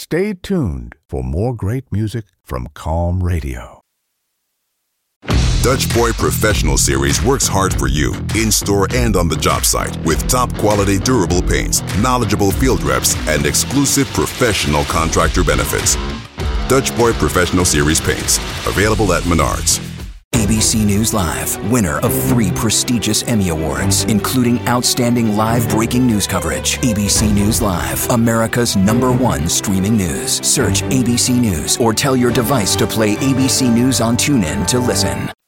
Stay tuned for more great music from Calm Radio. Dutch Boy Professional Series works hard for you, in-store and on the job site, with top-quality durable paints, knowledgeable field reps, and exclusive professional contractor benefits. Dutch Boy Professional Series paints, available at Menards. ABC News Live, winner of 3 prestigious Emmy Awards, including Outstanding Live Breaking News Coverage. ABC News Live, America's #1 streaming news. Search ABC News or tell your device to play ABC News on TuneIn to listen.